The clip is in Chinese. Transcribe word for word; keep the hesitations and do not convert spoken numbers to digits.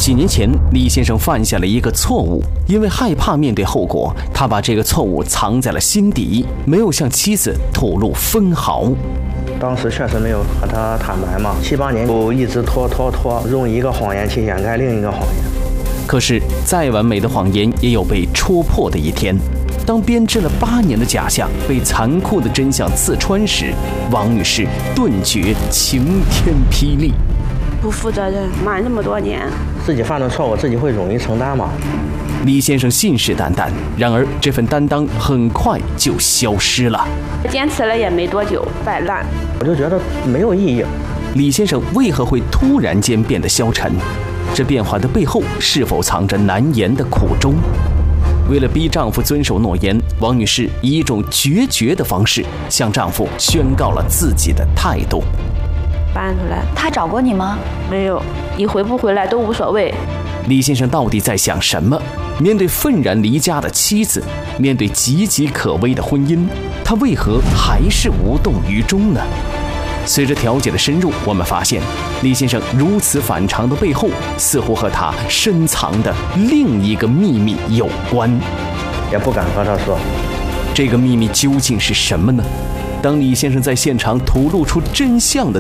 几年前，李先生犯下了一个错误，因为害怕面对后果，他把这个错误藏在了心底，没有向妻子吐露分毫。 当时确实没有和他坦白嘛，七八年就一直拖拖拖，用一个谎言去掩盖另一个谎言。 可是，再完美的谎言也有被戳破的一天。当编织了八年的假象被残酷的真相刺穿时，王女士顿觉晴天霹雳。 不负责任，瞒这么多年， 自己犯的错误自己会勇于承担吗？ 李先生信誓旦旦，然而这份担当很快就消失了。 坚持了也没多久，摆烂。 我就觉得没有意义。 李先生为何会突然间变得消沉？这变化的背后是否藏着难言的苦衷？为了逼丈夫遵守诺言，王女士以一种决绝的方式向丈夫宣告了自己的态度。 搬出来， 他找过你吗？ 没有，你回不回来都无所谓。 李先生到底在想什么？面对愤然离家的妻子，面对岌岌可危的婚姻，他为何还是无动于衷呢？随着调解的深入，我们发现李先生如此反常的背后，似乎和他深藏的另一个秘密有关。 也不敢和他说， 这个秘密究竟是什么呢？当李先生在现场吐露出真相的